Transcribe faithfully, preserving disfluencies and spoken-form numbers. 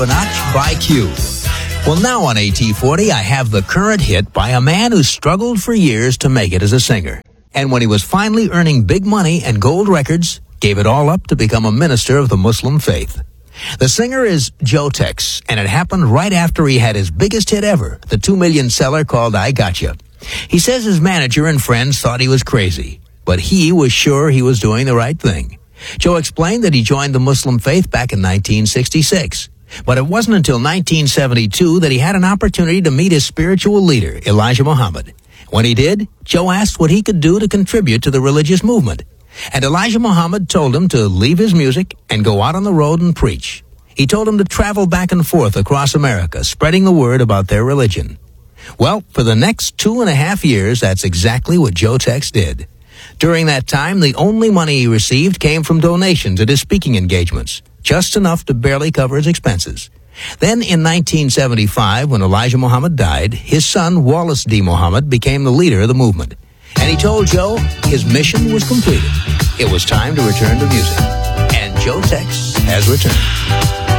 Notch by Q. Well, now on A T forty, I have the current hit by a man who struggled for years to make it as a singer. And when he was finally earning big money and gold records, gave it all up to become a minister of the Muslim faith. The singer is Joe Tex, and it happened right after he had his biggest hit ever, the two million seller called I Gotcha. He says his manager and friends thought he was crazy, but he was sure he was doing the right thing. Joe explained that he joined the Muslim faith back in nineteen sixty-six. But it wasn't until nineteen seventy-two that he had an opportunity to meet his spiritual leader, Elijah Muhammad. When he did, Joe asked what he could do to contribute to the religious movement. And Elijah Muhammad told him to leave his music and go out on the road and preach. He told him to travel back and forth across America, spreading the word about their religion. Well, for the next two and a half years, that's exactly what Joe Tex did. During that time, the only money he received came from donations at his speaking engagements, just enough to barely cover his expenses. Then in nineteen seventy-five, when Elijah Muhammad died, his son Wallace D. Muhammad became the leader of the movement. And he told Joe his mission was completed. It was time to return to music. And Joe Tex has returned.